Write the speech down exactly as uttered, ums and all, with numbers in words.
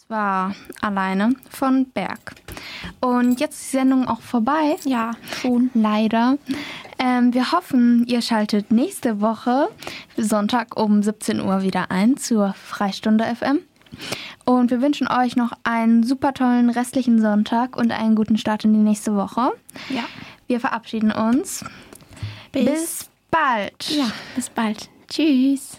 war Alleine von Berg. Und jetzt ist die Sendung auch vorbei. Ja, schon. Leider. Ähm, wir hoffen, ihr schaltet nächste Woche Sonntag um siebzehn Uhr wieder ein zur Freistunde F M. Und wir wünschen euch noch einen super tollen restlichen Sonntag und einen guten Start in die nächste Woche. Ja. Wir verabschieden uns. Bis, bis bald. Ja, bis bald. Tschüss.